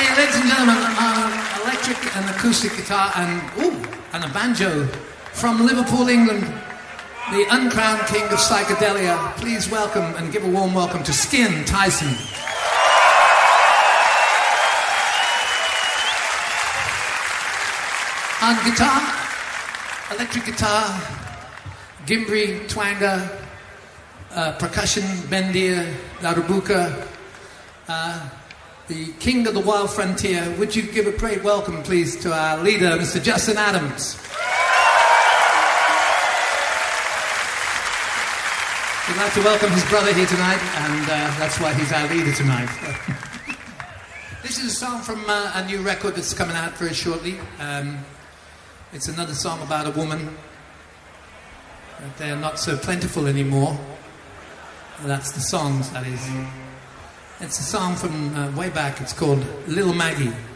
Hey, ladies and gentlemen, electric and acoustic guitar and a banjo from Liverpool, England, the uncrowned king of psychedelia. Please welcome and give a warm welcome to Skin Tyson. On guitar, electric guitar, gimbri, twanga, percussion, bendir, darabuka, the king of the wild frontier. Would you give a great welcome, please, to our leader, Mr. Justin Adams. We'd like to welcome his brother here tonight, and that's why he's our leader tonight. This is a song from a new record that's coming out very shortly. It's another song about a woman. They're not so plentiful anymore. That's the songs, that is. It's a song from way back. It's called Little Maggie.